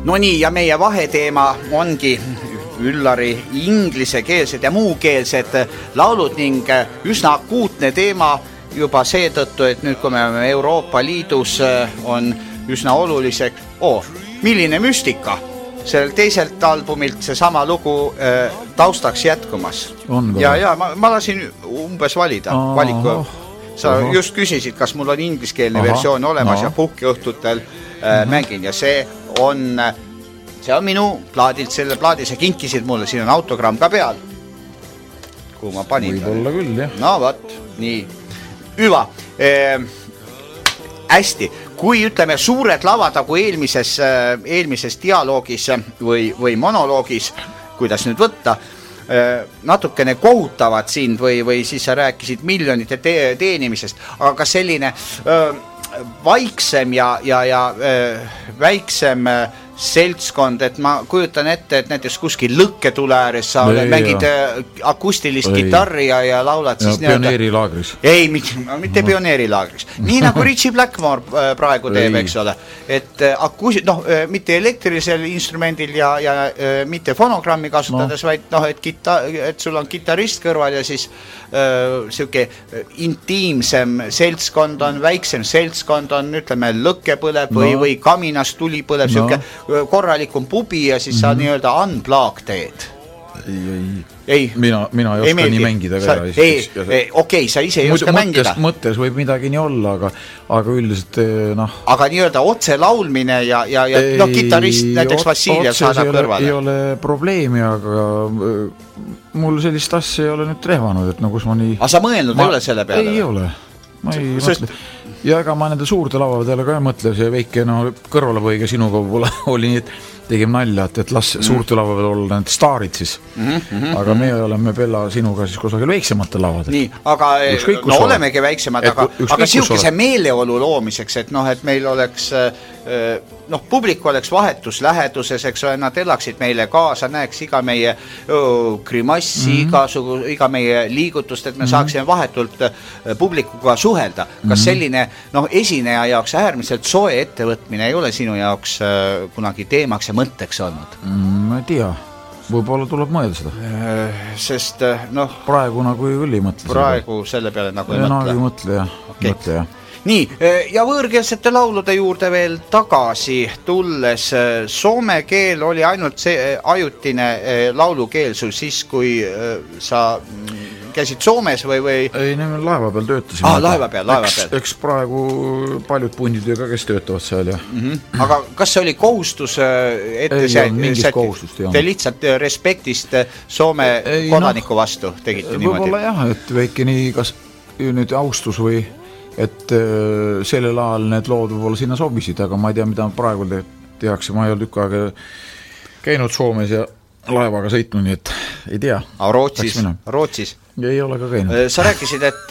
No nii, ja meie vaheteema ongi Üllari inglisekeelsed ja muukeelsed laulud ning üsna akuutne teema juba seetõttu, et nüüd kui me oleme Euroopa Liidus on üsna oluliseks milline müstika sellel teiselt albumilt seesama lugu taustaks jätkumas. Ja ma lasin umbes valida valiku. Sa just küsisid, kas mul on ingliskeelne versioon olemas ja puhkeõhtutel mängin ja see on minu plaadilt, selle plaadi sa kinkisid mulle, siin on autogramm ka peal. Kuhu ma panin? Võib-olla küll, jah. No võt, nii. Hüva. Hästi. Kui ütleme suured lavad nagu eelmises dialoogis või monoloogis, kuidas nüüd võtta, natukene kohutavad sind või siis sa rääkisid miljonite teenimisest, aga kas selline vaiksem ja väiksem seltskond, et ma kujutan ette, et näiteks kuskil lõkketule ääres sa mängid akustilist gitarri ja laulad siis pioneerilaagris. Ei, mitte pioneerilaagris. Nii nagu Richie Blackmore praegu teeb, eks ole. Et mitte elektrilisel instrumendil ja mitte fonogrammi kasutades, vaid et sul on gitarist kõrval ja siis siuke intiimsem seltskond on, väiksem seltskond on, ütleme, lõkkepõleb või kaminas tuli põleb, siuke korralikum pubi ja siis sa nii-öelda unplug teed. Ei. Mina ei oska nii mängida ka. Okei, sa ise ei oska mängida. Mõttes võib midagi nii olla, aga üldiselt Aga nii-öelda otse laulmine ja gitarist näiteks Vassiljev saadab kõrvale. Ei ole probleemi, aga mul sellist asja ei ole nüüd trehvanud, et kus ma nii... Aga sa mõelnud ei ole selle peale? Ei ole. Ma ei mõtle. Ja ega ma nende suurte lavadele ka ei mõtle, see väike kõrvalapõiga sinuga oli nii, et tegime nalja, et las suurte lavadele olla need staarid siis. Aga me oleme Bella sinuga siis kusagil väiksemate lavadel. Nii, aga olemegi väiksemad, aga siukese meeleolu loomiseks, et meil oleks publik oleks vahetus läheduses, eks ole, nad elaksid meile kaasa, näeks iga meie grimassi, iga meie liigutust, et me saaksime vahetult publikuga suhelda. Kas selline esineja jaoks äärmiselt soe ettevõtmine ei ole sinu jaoks kunagi teemaks ja mõtteks olnud? Ma ei tea. Võib-olla tuleb mõelda seda. Sest praegu nagu ei mõtle. Praegu selle peale nagu ei mõtle. Ei mõtle, jah. Nii, ja võõrkeelsete laulude juurde veel tagasi tulles, soome keel oli ainult see ajutine laulukeel sul siis, kui sa käisid Soomes või? Ei, laeva peal töötasime. Laeva peal. Eks praegu paljud pundid ka, kes töötavad seal, jah. Aga kas see oli kohustus ette see? Ei, mingist kohustust, jah. Te lihtsalt respektist Soome kodaniku vastu tegite niimoodi? Võib-olla jah, et väike nii, kas nüüd austus või et sellel ajal need lood võib-olla sinna sobisid, aga ma ei tea, mida praegu tehakse. Ma ei ole tükk aega käinud Soomes ja laevaga sõitnud, nii et ei tea. Rootsis? Ei ole ka käinud. Sa rääkisid, et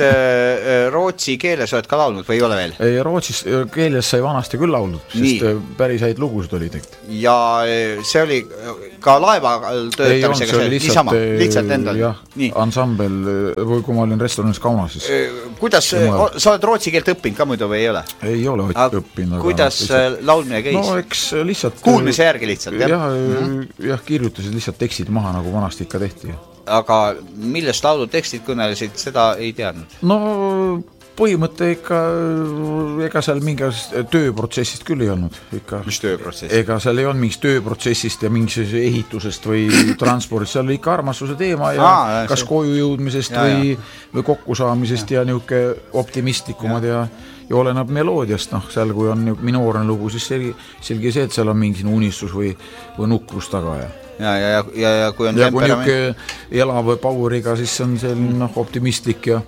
rootsi keeles oled ka laulnud või ei ole veel? Ei, rootsis keeles sai vanasti küll laulnud, sest päris häid lugusid oli teinud. Ja see oli ka laeva töötamisega lihtsalt endal? Jah, ansambel, või kui ma olin restoranis Kaunas siis. Kuidas, sa oled rootsi keelt õppinud ka muidu või ei ole? Ei ole õppinud. Kuidas laulmine käis? No eks lihtsalt... Kuulmise järgi lihtsalt, jah? Jah, kirjutasid lihtsalt tekstid maha, nagu vanasti ikka tehti. Aga millest laulu tekstid kõnelesid, seda ei teadnud? No põhimõte ikka, ega seal mingist tööprotsessist küll ei olnud. Mis tööprotsess? Ega seal ei olnud mingist tööprotsessist ja mingist ehitusest või transpordist, seal oli ikka armastuse teema ja kas koju jõudmisest või kokkusaamisest ja niuke optimistlikumad ja oleneb meloodiast, seal kui on minoorne lugu, siis selge see, et seal on mingi unistus või nukrus taga ja kui on niuke elav power'iga, siis on selline optimistlik ja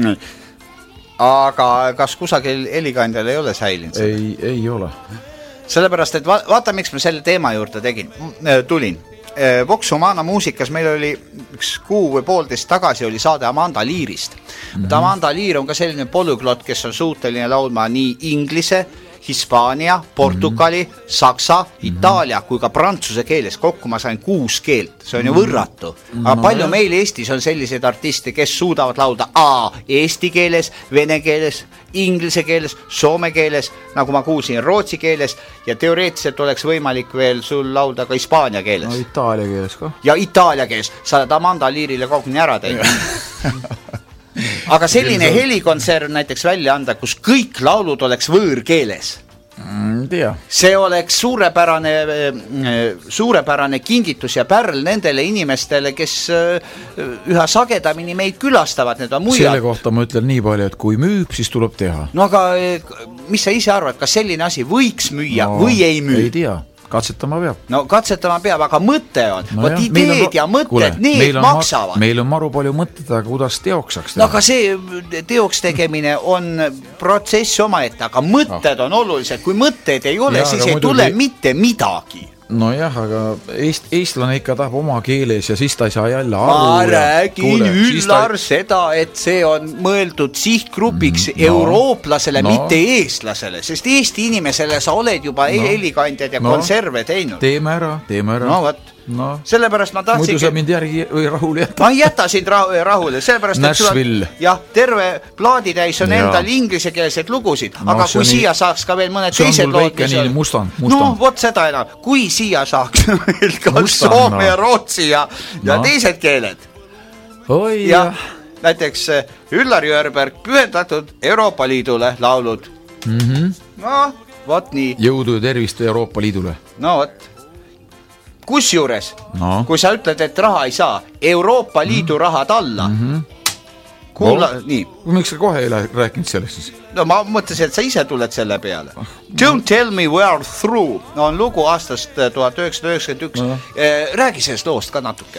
aga kas kusagil helikandjal ei ole säilinud? Ei ole. Sellepärast, et vaata, miks ma selle teema juurde tulin. Vox Humana muusikas meil oli üks kuu või poolteist tagasi oli saade Amanda Learist. Amanda Lear on ka selline polüglot, kes on suuteline laulma nii inglise, hispaania, portugali, saksa, itaalia kui ka prantsuse keeles. Kokku ma sain 6 keelt. See on ju võrratu. Aga palju meil Eestis on selliseid artiste, kes suudavad laulda eesti keeles, vene keeles, inglise keeles, soome keeles, nagu ma kuulsin, rootsi keeles ja teoreetiliselt oleks võimalik veel sul laulda ka hispaania keeles. No itaalia keeles ka. Ja itaalia keeles. Sa oled Amanda Liirile koguni ära teinud. Aga selline helikontsert näiteks välja anda, kus kõik laulud oleks võõrkeeles. See oleks suurepärane kingitus ja pärl nendele inimestele, kes üha sagedamini meid külastavad. Need on mujad. Selle kohta ma ütlen nii palju, et kui müüb, siis tuleb teha. No aga mis sa ise arvad, kas selline asi võiks müüa või ei müü? Ei tea. Katsetama peab. No katsetama peab, aga mõte on. Võt ideed ja mõtted, need maksavad. Meil on maru palju mõtted, aga kuidas teoks saaks teha? No aga see teoks tegemine on protsess omaette, aga mõtted on olulised. Kui mõtted ei ole, siis ei tule mitte midagi. No jah, aga eestlane ikka tahab oma keeles ja siis ta ei saa jälle aru. Ma räägin Üllar seda, et see on mõeldud sihtgrupiks eurooplasele, mitte eestlasele, sest Eesti inimesele sa oled juba helikandjad ja konserve teinud. Teeme ära. No võt. Sellepärast ma tahtsin... Muidu sa mind järgi või rahule jätta. Ma ei jäta sind rahule, sellepärast Nashville. Jah, terve plaaditäis on endal inglisekeelseid lugusid, aga kui siia saaks ka veel mõned teised lood, no vot seda enam, kui siia saaks veel ka soome ja rootsi ja teised keeled. Ja näiteks Üllar Jörberg pühendatud Euroopa Liidule laulud. No, vot nii. Jõudu ja tervist Euroopa Liidule. No vot. Kusjuures, kui sa ütled, et raha ei saa, Euroopa Liidu rahad alla. Kuula, nii. Miks sa kohe ei rääkinud sellest siis? No ma mõtlesin, et sa ise tuled selle peale. Don't tell me we are through on lugu aastast 1991. Räägi sellest loost ka natuke.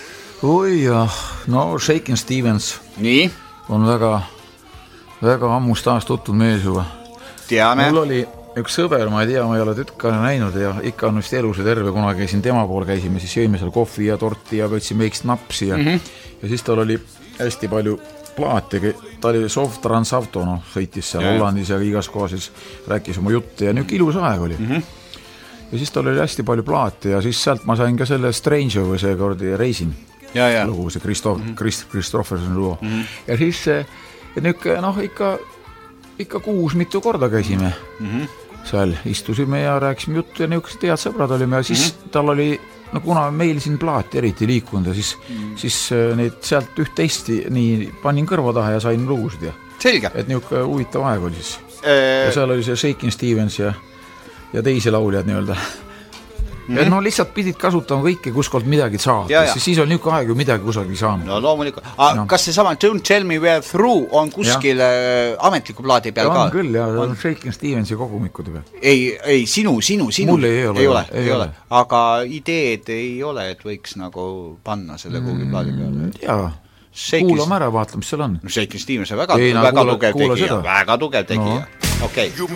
Oi jah, no Shakin' Stevens nii? On väga ammust aast tuttud mees juba. Teame. Mul oli üks sõber, ma ei tea, ma ei ole tükka näinud ja ikka on vist elus ja terve, kuna käisin tema pool, käisime, siis jõime seal kohvi ja torti ja võtsime veikst napsi ja siis tal oli hästi palju plaate, ta oli Soft Transauto, sõitis seal Hollandis ja igas kohas, siis rääkis oma jutte ja nüüd ilus aeg oli. Ja siis tal oli hästi palju plaate ja siis sealt ma sain ka selle Stranger või see kordi Reisin lugu, see Kristoffersoni lugu. Ja siis nüüd ikka 6 mitu korda käisime seal, istusime ja rääkisime juttu ja niisugused head sõbrad olime ja siis tal oli, no kuna meil siin plaati eriti liikunud ja siis neid sealt üht-teist nii panin kõrva taha ja sain lugusid ja selge. Et niisugune huvitav aeg oli siis ja seal oli see Shakin' Stevens ja teisi lauljad nii-öelda ja no lihtsalt pidid kasutama kõike, kuskolt midagi saada, siis on niisugune aeg ju midagi kusagil saanud. No loomulikult. Kas see sama Don't Tell Me We're Through on kuskil ametliku plaadi peal ka? On küll, ja on Shakin' Stevensi kogumikude peal. Ei, sinu. Mul ei ole. Aga ideed ei ole, et võiks nagu panna selle kuhugi plaadi peale. Jaa. Kuulame ära, vaatleme, mis seal on. Shakin' Stevens on väga tugev tegija. Väga tugev tegija. Okei.